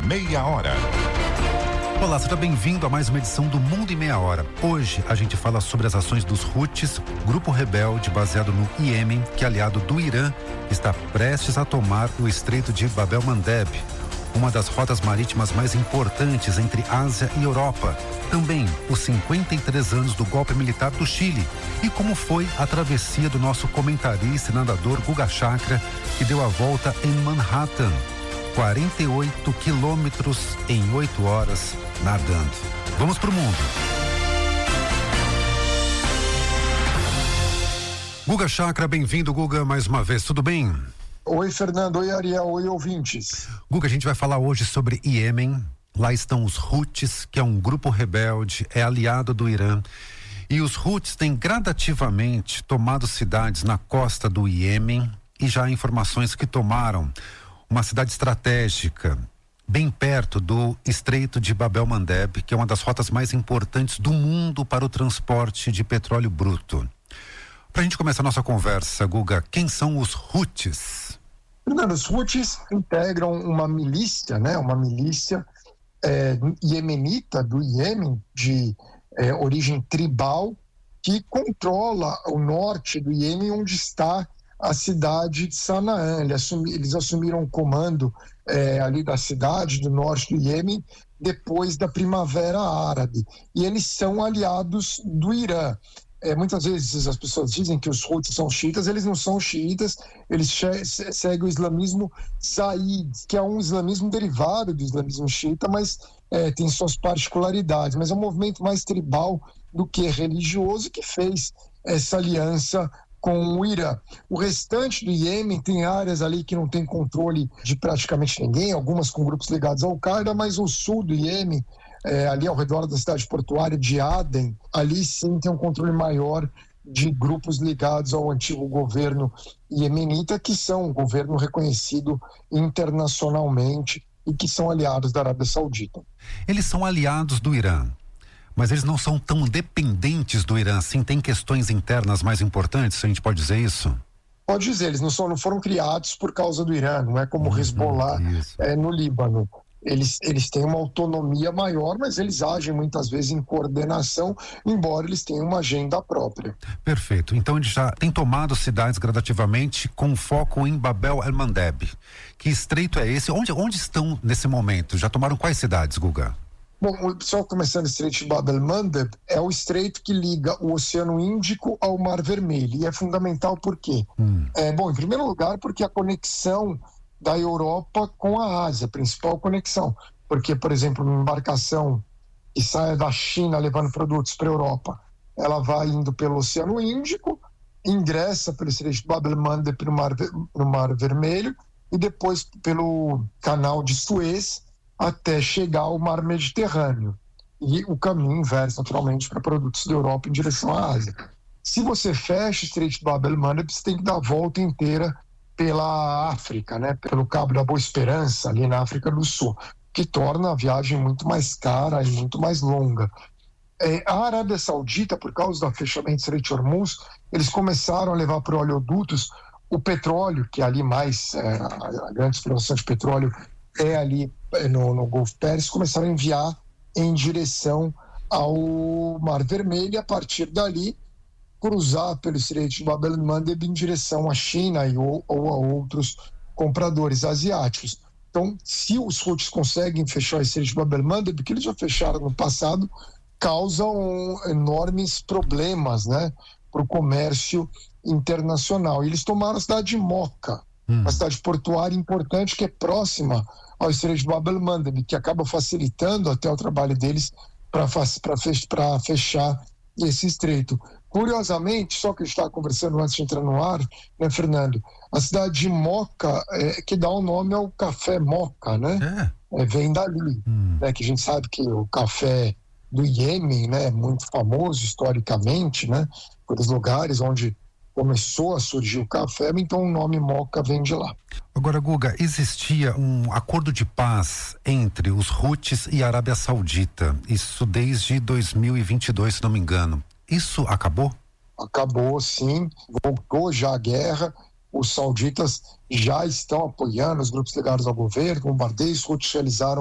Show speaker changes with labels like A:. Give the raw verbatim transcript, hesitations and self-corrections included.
A: Meia Hora.
B: Olá, seja bem-vindo a mais uma edição do Mundo em Meia Hora. Hoje a gente fala sobre as ações dos Houthis, grupo rebelde baseado no Iêmen, que é aliado do Irã, está prestes a tomar o Estreito de Bab el-Mandeb, uma das rotas marítimas mais importantes entre Ásia e Europa. Também os cinquenta e três anos do golpe militar do Chile e como foi a travessia do nosso comentarista e nadador Guga Chakra, que deu a volta em Manhattan. quarenta e oito quilômetros em oito horas nadando. Vamos pro mundo. Guga Chakra, bem-vindo, Guga, mais uma vez, tudo bem?
C: Oi, Fernando, oi, Ariel, oi, ouvintes.
B: Guga, a gente vai falar hoje sobre Iêmen. Lá estão os Houthis, que é um grupo rebelde, é aliado do Irã. E os Houthis têm gradativamente tomado cidades na costa do Iêmen e já há informações que tomaram uma cidade estratégica bem perto do Estreito de Bab el-Mandeb, que é uma das rotas mais importantes do mundo para o transporte de petróleo bruto. Para a gente começar a nossa conversa, Guga, quem são os Houthis?
C: Fernando, os Houthis integram uma milícia, né, uma milícia é, iemenita do Iêmen, de é, origem tribal, que controla o norte do Iêmen, onde está a cidade de Sanaã. Eles, assumi, eles assumiram o comando é, ali da cidade do norte do Iêmen depois da Primavera Árabe, e eles são aliados do Irã. É, muitas vezes as pessoas dizem que os Houthis são xiitas, eles não são xiitas, eles seguem o islamismo Zaid, que é um islamismo derivado do islamismo xiita, mas é, tem suas particularidades, mas é um movimento mais tribal do que religioso que fez essa aliança com o Irã. O restante do Iêmen tem áreas ali que não tem controle de praticamente ninguém, algumas com grupos ligados ao Al-Qaeda, mas o sul do Iêmen, é, ali ao redor da cidade portuária de Aden, ali sim tem um controle maior de grupos ligados ao antigo governo iemenita, que são um governo reconhecido internacionalmente e que são aliados da Arábia Saudita.
B: Eles são aliados do Irã, mas eles não são tão dependentes do Irã, assim, tem questões internas mais importantes, a gente pode dizer isso?
C: Pode dizer, eles não, são, não foram criados por causa do Irã, não é como o Hezbollah é, no Líbano. Eles, eles têm uma autonomia maior, mas eles agem muitas vezes em coordenação, embora eles tenham uma agenda própria.
B: Perfeito, então eles já têm tomado cidades gradativamente com foco em Bab el-Mandeb. Que estreito é esse? Onde, onde estão nesse momento? Já tomaram quais cidades, Guga?
C: Bom, só começando o Estreito de Bab el-Mandeb, é o estreito que liga o Oceano Índico ao Mar Vermelho, e é fundamental por quê? Hum. É, bom, em primeiro lugar, porque a conexão da Europa com a Ásia, a principal conexão, porque, por exemplo, uma embarcação que sai da China levando produtos para a Europa, ela vai indo pelo Oceano Índico, ingressa pelo Estreito de Bab el-Mandeb no Mar, no Mar Vermelho, e depois pelo Canal de Suez, até chegar ao Mar Mediterrâneo, e o caminho inverso, naturalmente, para produtos da Europa em direção à Ásia. Se você fecha o Estreito de Bab el-Mandeb, você tem que dar a volta inteira pela África, né, pelo Cabo da Boa Esperança, ali na África do Sul, que torna a viagem muito mais cara e muito mais longa. É, a Arábia Saudita, por causa do fechamento do Estreito de Hormuz, eles começaram a levar para oleodutos o petróleo, que ali mais, é, a grande exploração de petróleo é ali no, no Golfo Pérsico, começaram a enviar em direção ao Mar Vermelho e a partir dali cruzar pelo Estreito de Bab el-Mandeb em direção à China e, ou, ou a outros compradores asiáticos. Então, se os Houthis conseguem fechar o Estreito de Bab el-Mandeb, que eles já fecharam no passado, causam enormes problemas, né, para o comércio internacional. E eles tomaram a cidade de Moca, hum. uma cidade portuária importante que é próxima ao Estreito de Bab el-Mandeb, que acaba facilitando até o trabalho deles para fechar esse estreito. Curiosamente, só que a gente estava conversando antes de entrar no ar, né, Fernando? A cidade de Moca, é, que dá o nome ao café Moca, né? É. É, vem dali, hum. né? Que a gente sabe que o café do Iêmen, né, é muito famoso historicamente, né? Por os lugares onde começou a surgir o café, então o nome Moca vem de lá.
B: Agora, Guga, existia um acordo de paz entre os Houthis e a Arábia Saudita, isso desde dois mil e vinte e dois, se não me engano. Isso acabou?
C: Acabou, sim. Voltou já a guerra. Os sauditas já estão apoiando os grupos ligados ao governo, bombardeios, Houthis realizaram